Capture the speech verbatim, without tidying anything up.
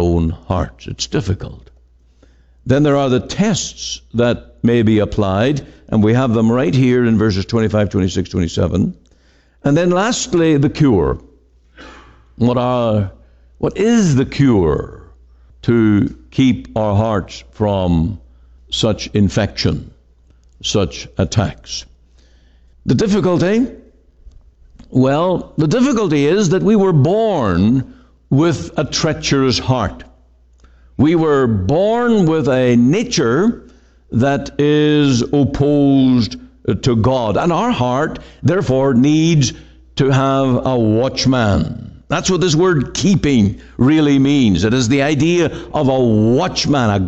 own hearts. It's difficult. Then there are the tests that may be applied, and we have them right here in verses twenty-five, twenty-six, twenty-seven. And then lastly, the cure. What are, what is the cure to keep our hearts from such infection, such attacks? The difficulty, well, the difficulty is that we were born with a treacherous heart. We were born with a nature that is opposed to God. And our heart, therefore, needs to have a watchman. That's what this word keeping really means. It is the idea of a watchman, a